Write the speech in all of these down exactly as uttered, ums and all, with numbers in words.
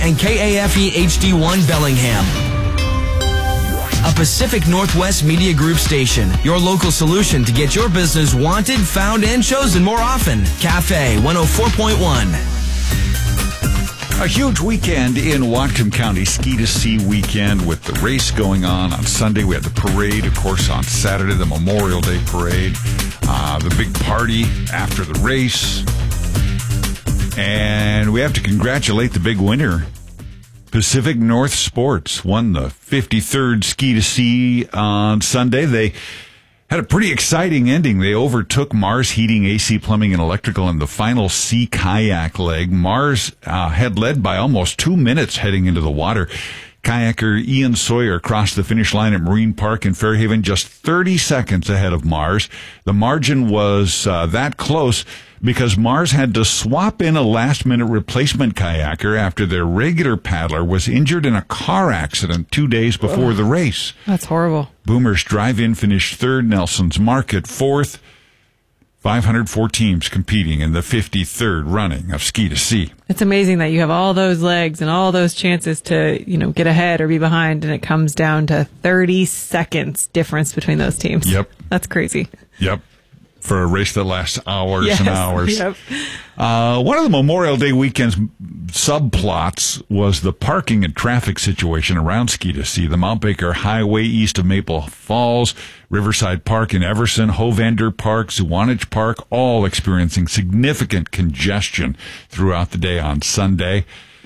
and K A F E H D one Bellingham. A Pacific Northwest Media Group station, your local solution to get your business wanted, found, and chosen more often. Cafe one oh four point one. A huge weekend in Whatcom County, Ski to Sea weekend with the race going on. On Sunday, we had the parade. Of course, on Saturday, the Memorial Day parade. Uh, the big party after the race. And we have to congratulate the big winner. Pacific North Sports won the fifty-third Ski to Sea on Sunday. They had a pretty exciting ending. They overtook Mars Heating, A C Plumbing, and Electrical in the final sea kayak leg. Mars uh, had led by almost two minutes heading into the water. Kayaker Ian Sawyer crossed the finish line at Marine Park in Fairhaven just thirty seconds ahead of Mars. The margin was uh, that close because Mars had to swap in a last-minute replacement kayaker after their regular paddler was injured in a car accident two days before Ugh, the race. That's horrible. Boomers Drive-In finished third, Nelson's Market fourth. five hundred four teams competing in the fifty-third running of Ski to Sea. It's amazing that you have all those legs and all those chances to, you know, get ahead or be behind, and it comes down to thirty seconds difference between those teams. Yep. That's crazy. Yep. For a race that lasts hours yes, and hours. Yep. Uh, one of the Memorial Day weekend's subplots was the parking and traffic situation around Ski to Sea. The Mount Baker Highway east of Maple Falls, Riverside Park in Everson, Hovander Park, Zwanich Park, all experiencing significant congestion throughout the day on Sunday.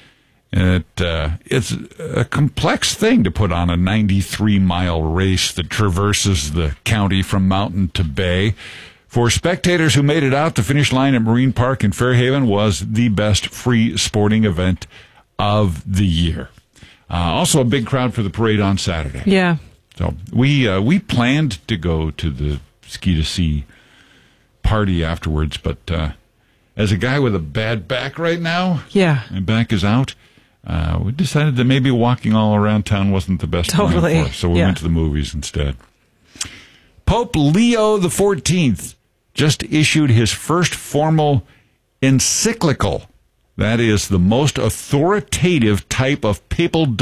It, uh, it's a complex thing to put on a ninety-three mile race that traverses the county from mountain to bay. For spectators who made it out, the finish line at Marine Park in Fairhaven was the best free sporting event of the year. Uh, also a big crowd for the parade on Saturday. Yeah. So we uh, we planned to go to the Ski to Sea party afterwards, but uh, as a guy with a bad back right now, yeah, my back is out, uh, we decided that maybe walking all around town wasn't the best totally. plan for us, so we yeah. went to the movies instead. Pope Leo the fourteenth just issued his first formal encyclical. That is the most authoritative type of papal